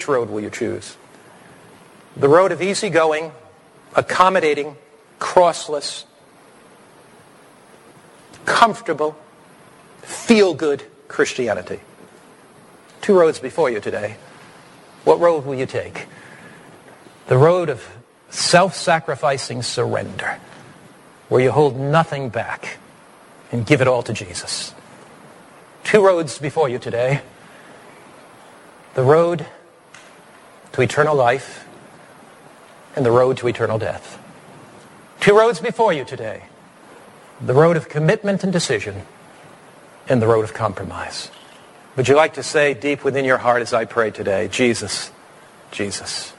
road will you choose? The road of easygoing, accommodating, crossless, comfortable, feel-good Christianity. Two roads before you today. What road will you take? The road of self-sacrificing surrender, where you hold nothing back and give it all to Jesus. Two roads before you today. The road to eternal life and the road to eternal death. Two roads before you today. The road of commitment and decision and the road of compromise. Would you like to say deep within your heart as I pray today, Jesus, Jesus,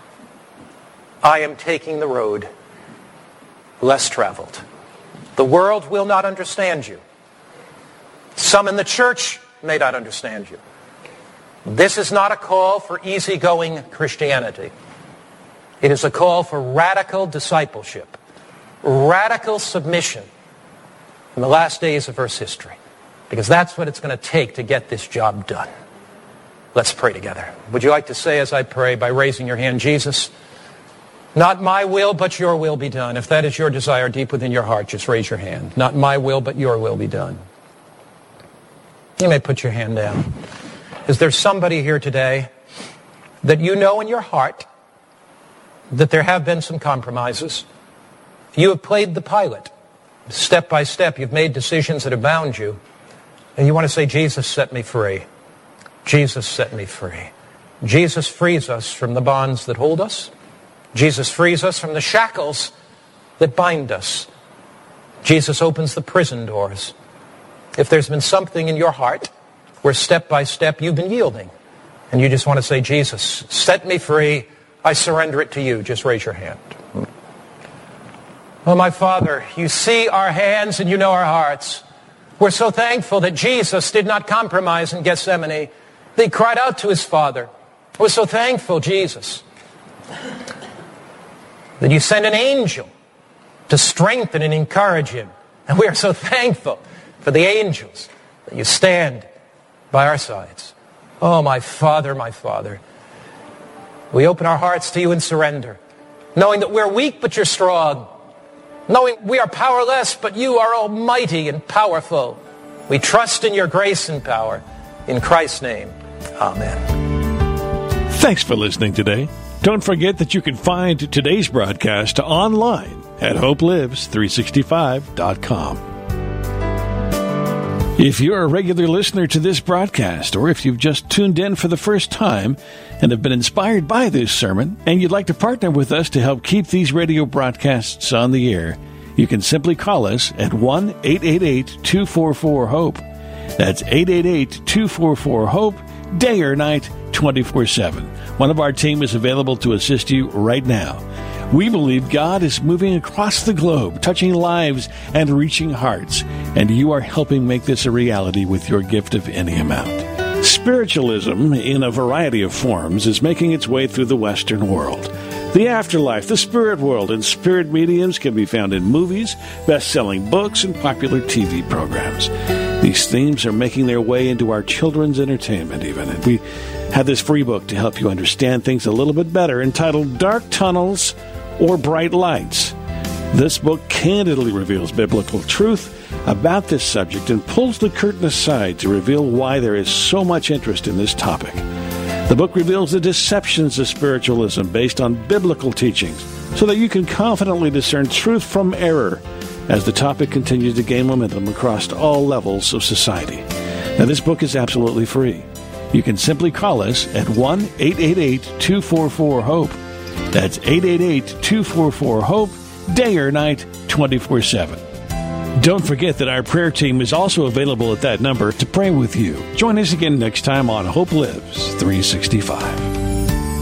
I am taking the road less traveled. The world will not understand you. Some in the church may not understand you. This is not a call for easygoing Christianity. It is a call for radical discipleship, radical submission in the last days of Earth's history. Because that's what it's going to take to get this job done. Let's pray together. Would you like to say as I pray by raising your hand, Jesus, not my will but your will be done. If that is your desire deep within your heart, just raise your hand. Not my will but your will be done. You may put your hand down. Is there somebody here today that you know in your heart that there have been some compromises? You have played the pilot. Step by step, you've made decisions that have bound you. And you want to say, Jesus, set me free. Jesus, set me free. Jesus frees us from the bonds that hold us. Jesus frees us from the shackles that bind us. Jesus opens the prison doors. If there's been something in your heart where step by step you've been yielding, and you just want to say, Jesus, set me free, I surrender it to you, just raise your hand. Oh, my Father, you see our hands and you know our hearts. We're so thankful that Jesus did not compromise in Gethsemane. He cried out to his Father. We're so thankful, Jesus, that you sent an angel to strengthen and encourage him. And we are so thankful for the angels that you stand by our sides. Oh, my Father, we open our hearts to you in surrender, knowing that we're weak, but you're strong. Knowing we are powerless, but you are almighty and powerful. We trust in your grace and power. In Christ's name, amen. Thanks for listening today. Don't forget that you can find today's broadcast online at hopelives365.com. If you're a regular listener to this broadcast, or if you've just tuned in for the first time and have been inspired by this sermon, and you'd like to partner with us to help keep these radio broadcasts on the air, you can simply call us at 1-888-244-HOPE. That's 888-244-HOPE, day or night, 24/7. One of our team is available to assist you right now. We believe God is moving across the globe, touching lives and reaching hearts, and you are helping make this a reality with your gift of any amount. Spiritualism, in a variety of forms, is making its way through the Western world. The afterlife, the spirit world, and spirit mediums can be found in movies, best-selling books, and popular TV programs. These themes are making their way into our children's entertainment even, and we have this free book to help you understand things a little bit better, entitled Dark Tunnels or Bright Lights. This book candidly reveals biblical truth about this subject and pulls the curtain aside to reveal why there is so much interest in this topic. The book reveals the deceptions of spiritualism based on biblical teachings so that you can confidently discern truth from error as the topic continues to gain momentum across all levels of society. Now, this book is absolutely free. You can simply call us at 1-888-244-HOPE. That's 888-244-HOPE, day or night, 24/7. Don't forget that our prayer team is also available at that number to pray with you. Join us again next time on Hope Lives 365.